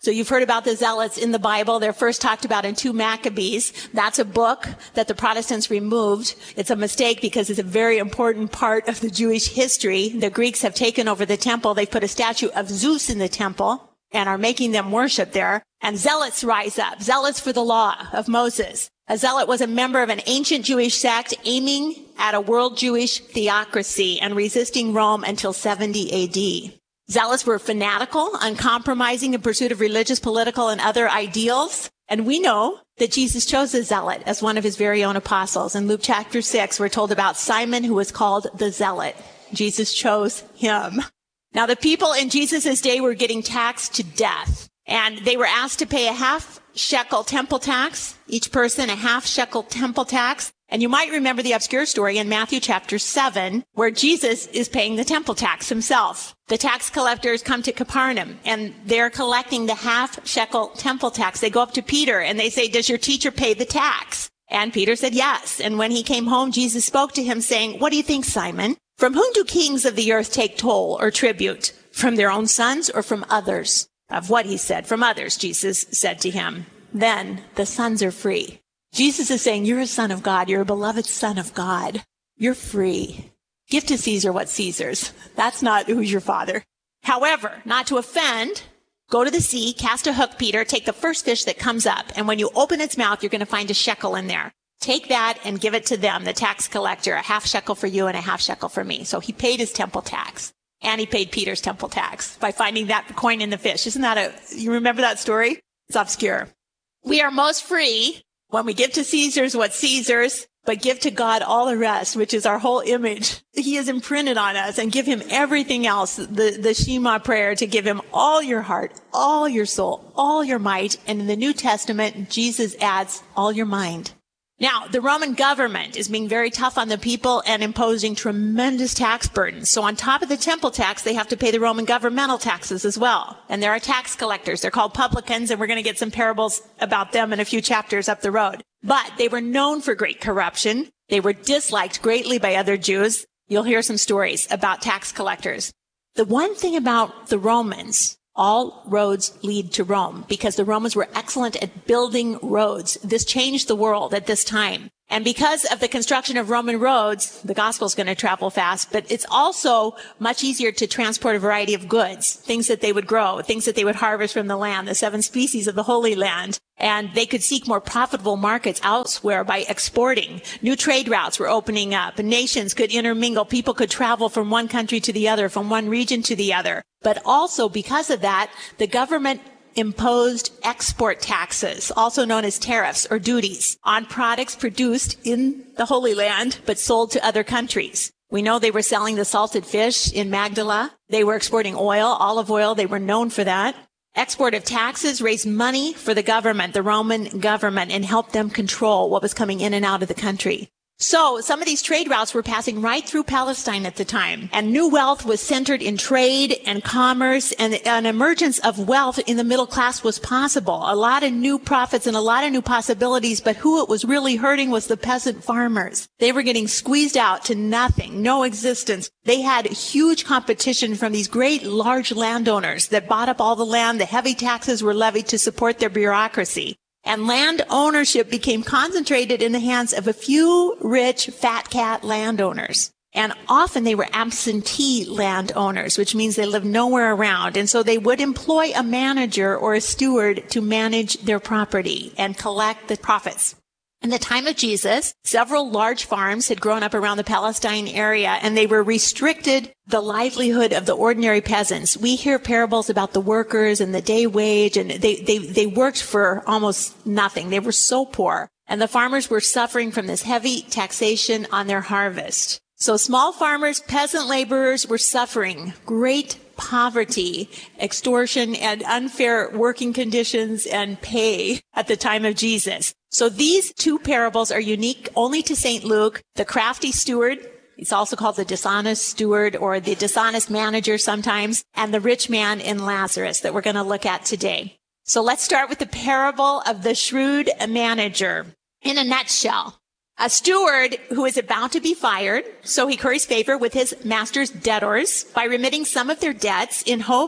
So you've heard about the zealots in the Bible. They're first talked about in two Maccabees. That's a book that the Protestants removed. It's a mistake because it's a very important part of the Jewish history. The Greeks have taken over the temple. They've put a statue of Zeus in the temple and are making them worship there. And zealots rise up, zealots for the law of Moses. A zealot was a member of an ancient Jewish sect aiming at a world Jewish theocracy and resisting Rome until seventy A D. Zealots were fanatical, uncompromising in pursuit of religious, political, and other ideals. And we know that Jesus chose a zealot as one of his very own apostles. In Luke chapter six, we're told about Simon, who was called the zealot. Jesus chose him. Now, the people in Jesus' day were getting taxed to death, and they were asked to pay a half shekel temple tax, each person a half shekel temple tax. And you might remember the obscure story in Matthew chapter seven, where Jesus is paying the temple tax himself. The tax collectors come to Capernaum, and they're collecting the half shekel temple tax. They go up to Peter, and they say, "Does your teacher pay the tax?" And Peter said, "Yes." And when he came home, Jesus spoke to him, saying, "What do you think, Simon? From whom do kings of the earth take toll or tribute? From their own sons or from others?" Of what he said, from others, Jesus said to him. Then the sons are free. Jesus is saying, you're a son of God. You're a beloved son of God. You're free. Give to Caesar what's Caesar's. That's not who's your father. However, not to offend, go to the sea, cast a hook, Peter, take the first fish that comes up. And when you open its mouth, you're going to find a shekel in there. Take that and give it to them, the tax collector, a half shekel for you and a half shekel for me. So he paid his temple tax. And he paid Peter's temple tax by finding that coin in the fish. Isn't that a, you remember that story? It's obscure. We are most free when we give to Caesar's what's Caesar's, but give to God all the rest, which is our whole image. He is imprinted on us, and give him everything else, the, the Shema prayer, to give him all your heart, all your soul, all your might. And in the New Testament, Jesus adds all your mind. Now, the Roman government is being very tough on the people and imposing tremendous tax burdens. So on top of the temple tax, they have to pay the Roman governmental taxes as well. And there are tax collectors. They're called publicans, and we're going to get some parables about them in a few chapters up the road. But they were known for great corruption. They were disliked greatly by other Jews. You'll hear some stories about tax collectors. The one thing about the Romans, all roads lead to Rome, because the Romans were excellent at building roads. This changed the world at this time. And because of the construction of Roman roads, the gospel is going to travel fast, but it's also much easier to transport a variety of goods, things that they would grow, things that they would harvest from the land, the seven species of the Holy Land. And they could seek more profitable markets elsewhere by exporting. New trade routes were opening up, and nations could intermingle. People could travel from one country to the other, from one region to the other. But also, because of that, the government imposed export taxes, also known as tariffs or duties, on products produced in the Holy Land but sold to other countries. We know they were selling the salted fish in Magdala. They were exporting oil, olive oil. They were known for that. Export of taxes raised money for the government, the Roman government, and helped them control what was coming in and out of the country. So some of these trade routes were passing right through Palestine at the time, and new wealth was centered in trade and commerce, and an emergence of wealth in the middle class was possible. A lot of new profits and a lot of new possibilities, but who it was really hurting was the peasant farmers. They were getting squeezed out to nothing, no existence. They had huge competition from these great large landowners that bought up all the land. The heavy taxes were levied to support their bureaucracy. And land ownership became concentrated in the hands of a few rich fat cat landowners. And often they were absentee landowners, which means they lived nowhere around. And so they would employ a manager or a steward to manage their property and collect the profits. In the time of Jesus, several large farms had grown up around the Palestine area, and they were restricted the livelihood of the ordinary peasants. We hear parables about the workers and the day wage, and they, they, they worked for almost nothing. They were so poor. And the farmers were suffering from this heavy taxation on their harvest. So small farmers, peasant laborers were suffering great poverty, extortion, and unfair working conditions and pay at the time of Jesus. So these two parables are unique only to Saint Luke. The crafty steward, it's also called the dishonest steward or the dishonest manager sometimes, and the rich man in Lazarus that we're going to look at today. So let's start with the parable of the shrewd manager. In a nutshell, a steward who is about to be fired, so he curries favor with his master's debtors by remitting some of their debts in hopes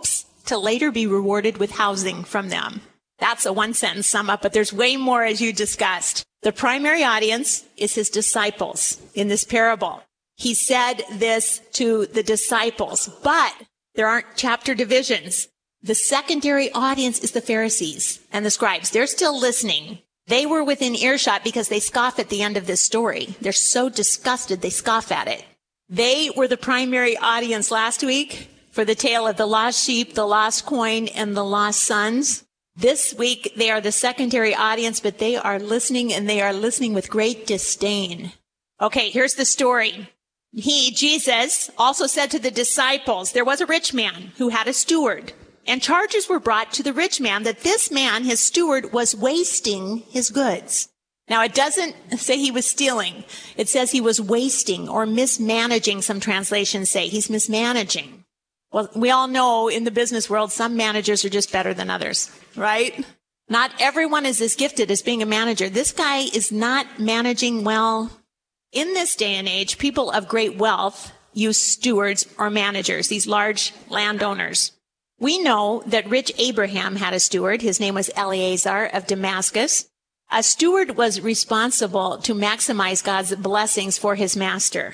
to later be rewarded with housing from them. That's a one-sentence sum up, but there's way more as you discussed. The primary audience is his disciples in this parable. He said this to the disciples, but there aren't chapter divisions. The secondary audience is the Pharisees and the scribes. They're still listening. They were within earshot because they scoff at the end of this story. They're so disgusted, they scoff at it. They were the primary audience last week for the tale of the lost sheep, the lost coin, and the lost sons. This week, they are the secondary audience, but they are listening, and they are listening with great disdain. Okay, here's the story. He, Jesus, also said to the disciples, there was a rich man who had a steward, and charges were brought to the rich man that this man, his steward, was wasting his goods. Now, it doesn't say he was stealing. It says he was wasting or mismanaging, some translations say. He's mismanaging. Well, we all know in the business world, some managers are just better than others, right? Not everyone is as gifted as being a manager. This guy is not managing well. In this day and age, people of great wealth use stewards or managers, these large landowners. We know that rich Abraham had a steward. His name was Eleazar of Damascus. A steward was responsible to maximize God's blessings for his master.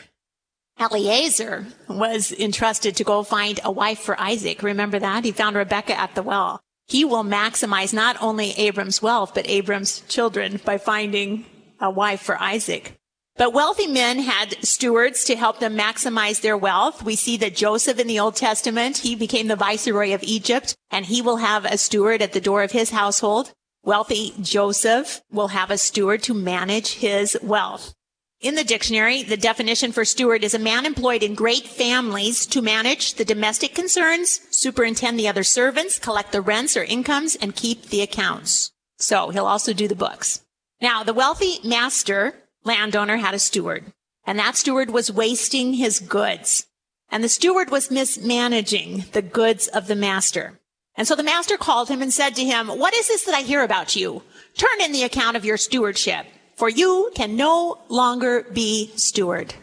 Eleazar was entrusted to go find a wife for Isaac. Remember that? He found Rebekah at the well. He will maximize not only Abram's wealth, but Abram's children by finding a wife for Isaac. But wealthy men had stewards to help them maximize their wealth. We see that Joseph in the Old Testament, he became the viceroy of Egypt, and he will have a steward at the door of his household. Wealthy Joseph will have a steward to manage his wealth. In the dictionary, the definition for steward is a man employed in great families to manage the domestic concerns, superintend the other servants, collect the rents or incomes, and keep the accounts. So he'll also do the books. Now, the wealthy master landowner had a steward, and that steward was wasting his goods. And the steward was mismanaging the goods of the master. And so the master called him and said to him, what is this that I hear about you? Turn in the account of your stewardship, for you can no longer be steward.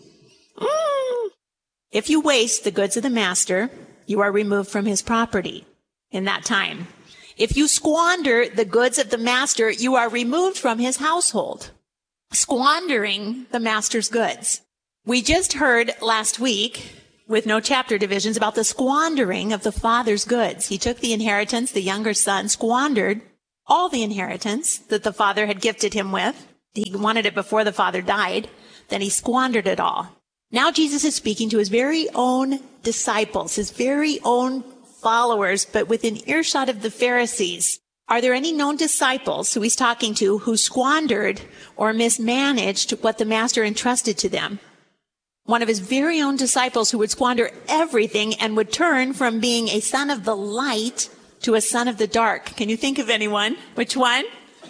Mm. If you waste the goods of the master, you are removed from his property in that time. If you squander the goods of the master, you are removed from his household. Squandering the master's goods. We just heard last week, with no chapter divisions, about the squandering of the father's goods. He took the inheritance, the younger son squandered all the inheritance that the father had gifted him with. He wanted it before the father died. Then he squandered it all. Now Jesus is speaking to his very own disciples, his very own followers, but within earshot of the Pharisees. Are there any known disciples who he's talking to who squandered or mismanaged what the master entrusted to them? One of his very own disciples who would squander everything and would turn from being a son of the light to a son of the dark. Can you think of anyone? Which one?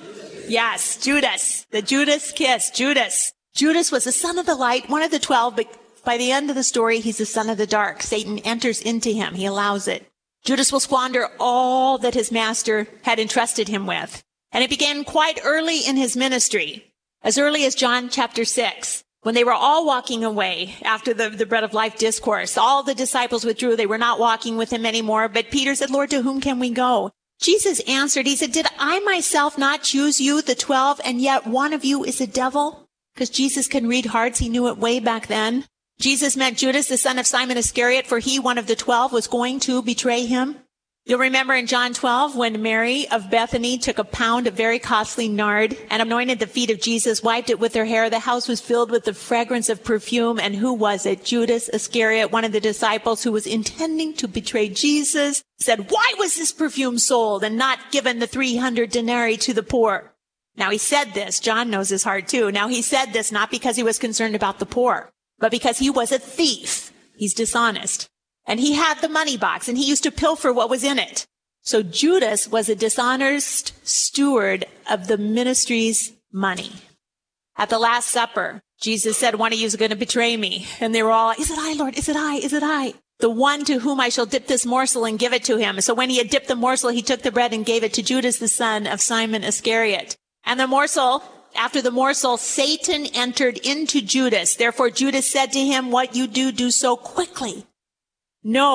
Yes, Judas. The Judas kiss. Judas. Judas was a son of the light, one of the twelve, but by the end of the story, he's a son of the dark. Satan enters into him. He allows it. Judas will squander all that his master had entrusted him with. And it began quite early in his ministry, as early as John chapter six, when they were all walking away after the, the bread of life discourse. All the disciples withdrew. They were not walking with him anymore. But Peter said, Lord, to whom can we go? Jesus answered, he said, did I myself not choose you, the twelve, and yet one of you is a devil? Because Jesus can read hearts. He knew it way back then. Jesus meant Judas, the son of Simon Iscariot, for he, one of the twelve, was going to betray him. You'll remember in John twelve, when Mary of Bethany took a pound of very costly nard and anointed the feet of Jesus, wiped it with her hair. The house was filled with the fragrance of perfume. And who was it? Judas Iscariot, one of the disciples who was intending to betray Jesus, said, why was this perfume sold and not given the three hundred denarii to the poor? Now he said this. John knows his heart too. Now he said this not because he was concerned about the poor, but because he was a thief. He's dishonest. And he had the money box, and he used to pilfer what was in it. So Judas was a dishonest steward of the ministry's money. At the Last Supper, Jesus said, one of you is going to betray me. And they were all, is it I, Lord? Is it I? Is it I? The one to whom I shall dip this morsel and give it to him. So when he had dipped the morsel, he took the bread and gave it to Judas, the son of Simon Iscariot. And the morsel, after the morsel, Satan entered into Judas. Therefore Judas said to him, what you do, do so quickly. Know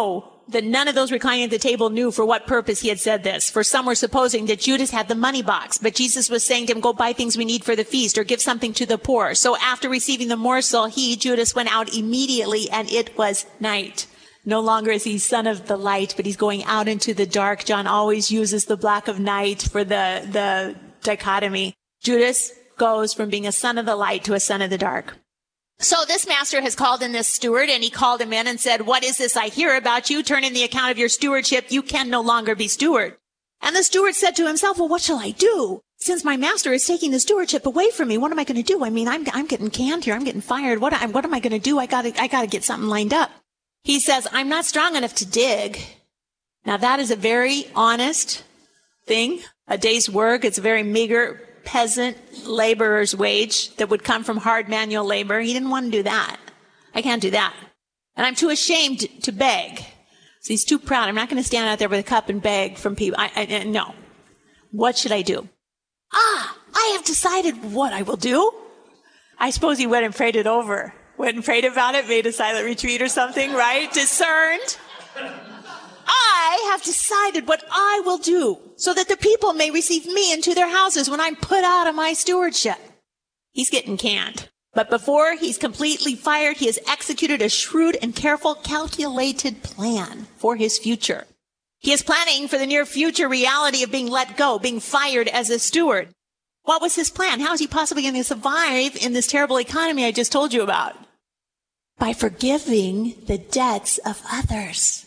that none of those reclining at the table knew for what purpose he had said this. For some were supposing that Judas had the money box, but Jesus was saying to him, go buy things we need for the feast or give something to the poor. So after receiving the morsel, he, Judas, went out immediately, and it was night. No longer is he son of the light, but he's going out into the dark. John always uses the black of night for the, the dichotomy. Judas goes from being a son of the light to a son of the dark. So this master has called in this steward, and he called him in and said, what is this I hear about you? Turn in the account of your stewardship. You can no longer be steward. And the steward said to himself, well, what shall I do? Since my master is taking the stewardship away from me, what am I going to do? I mean, I'm, I'm getting canned here. I'm getting fired. What, what am I going to do? I gotta, I gotta get something lined up. He says, I'm not strong enough to dig. Now that is a very honest thing. A day's work. It's a very meager peasant laborer's wage that would come from hard manual labor. He didn't want to do that. I can't do that. And I'm too ashamed to beg. So he's too proud. I'm not going to stand out there with a cup and beg from people. I, I, no. What should I do? Ah, I have decided what I will do. I suppose he went and prayed it over. Went and prayed about it, made a silent retreat or something, right? Discerned. I have decided what I will do so that the people may receive me into their houses when I'm put out of my stewardship. He's getting canned. But before he's completely fired, he has executed a shrewd and careful, calculated plan for his future. He is planning for the near future reality of being let go, being fired as a steward. What was his plan? How is he possibly going to survive in this terrible economy I just told you about? By forgiving the debts of others.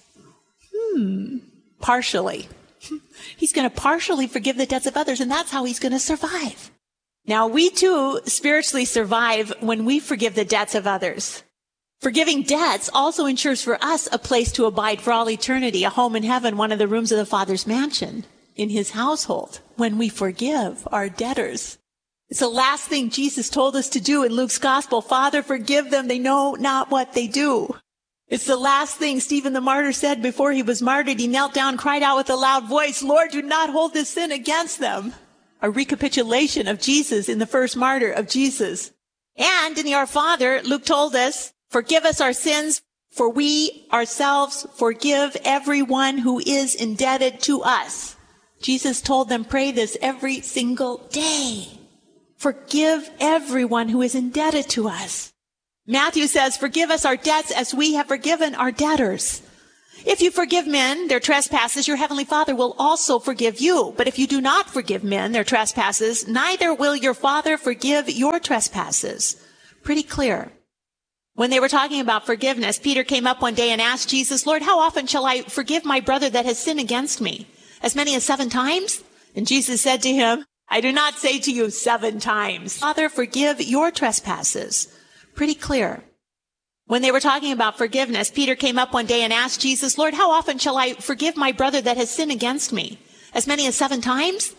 Hmm. Partially. He's going to partially forgive the debts of others, and that's how he's going to survive. Now, we too spiritually survive when we forgive the debts of others. Forgiving debts also ensures for us a place to abide for all eternity, a home in heaven, one of the rooms of the Father's mansion, in his household, when we forgive our debtors. It's the last thing Jesus told us to do in Luke's gospel. Father, forgive them. They know not what they do. It's the last thing Stephen the martyr said before he was martyred. He knelt down, cried out with a loud voice, Lord, do not hold this sin against them. A recapitulation of Jesus in the first martyr of Jesus. And in the Our Father, Luke told us, forgive us our sins, for we ourselves forgive everyone who is indebted to us. Jesus told them, pray this every single day. Forgive everyone who is indebted to us. Matthew says, forgive us our debts as we have forgiven our debtors. If you forgive men their trespasses, your heavenly Father will also forgive you. But if you do not forgive men their trespasses, neither will your Father forgive your trespasses. Pretty clear. When they were talking about forgiveness, Peter came up one day and asked Jesus, Lord, how often shall I forgive my brother that has sinned against me? As many as seven times? And Jesus said to him, I do not say to you seven times. Father, forgive your trespasses. Pretty clear. When they were talking about forgiveness, Peter came up one day and asked Jesus, Lord, how often shall I forgive my brother that has sinned against me? As many as seven times?